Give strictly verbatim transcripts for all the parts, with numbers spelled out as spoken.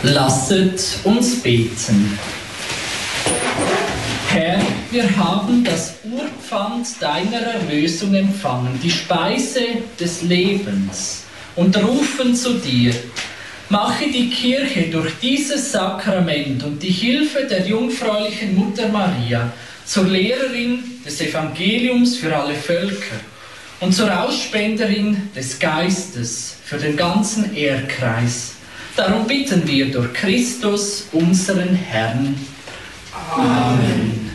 Lasset uns beten. Herr, wir haben das Urpfand deiner Erlösung empfangen, die Speise des Lebens, und rufen zu dir: Mache die Kirche durch dieses Sakrament und die Hilfe der jungfräulichen Mutter Maria zur Lehrerin des Evangeliums für alle Völker und zur Ausspenderin des Geistes für den ganzen Erdkreis. Darum bitten wir durch Christus, unseren Herrn. Amen.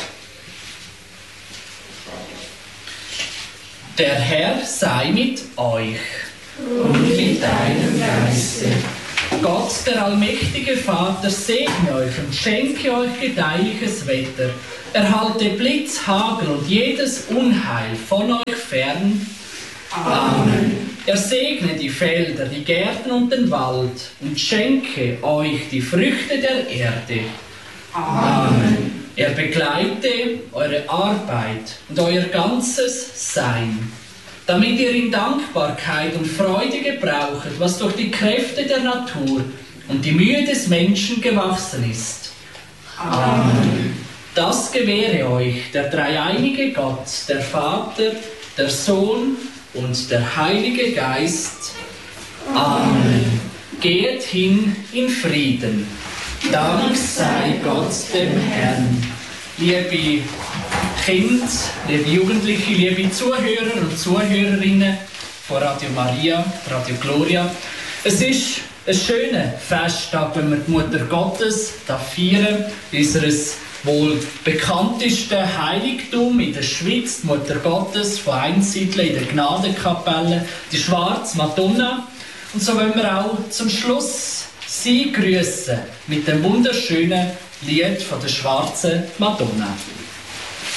Der Herr sei mit euch. Und mit deinem Geiste. Gott, der allmächtige Vater, segne euch und schenke euch gedeihliches Wetter, erhalte Blitz, Hagel und jedes Unheil von euch fern. Amen. Er segne die Felder, die Gärten und den Wald und schenke euch die Früchte der Erde. Amen. Er begleite eure Arbeit und euer ganzes Sein, damit ihr in Dankbarkeit und Freude gebrauchet, was durch die Kräfte der Natur und die Mühe des Menschen gewachsen ist. Amen. Das gewähre euch der dreieinige Gott, der Vater, der Sohn und der Heilige Geist. Amen. Geht hin in Frieden. Dank sei Gott dem Herrn. Liebe Kinder, liebe Jugendliche, liebe Zuhörer und Zuhörerinnen von Radio Maria, Radio Gloria. Es ist ein schöner Festtag, wenn wir die Mutter Gottes feiern, unseres wohl bekanntesten Heiligtum in der Schweiz, die Mutter Gottes von Einsiedeln in der Gnadenkapelle, die Schwarze Madonna. Und so wollen wir auch zum Schluss Sie grüßen mit dem wunderschönen Lied von der Schwarzen Madonna.